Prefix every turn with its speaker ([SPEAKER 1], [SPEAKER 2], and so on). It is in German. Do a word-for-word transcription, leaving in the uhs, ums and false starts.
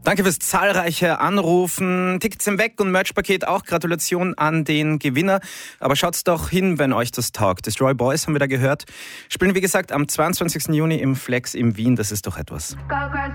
[SPEAKER 1] Danke fürs zahlreiche Anrufen. Tickets sind weg und Merch-Paket auch. Gratulation an den Gewinner. Aber schaut's doch hin, wenn euch das taugt. Destroy Boys haben wir da gehört. Spielen, wie gesagt, am zweiundzwanzigsten Juni im Flex in Wien. Das ist doch etwas.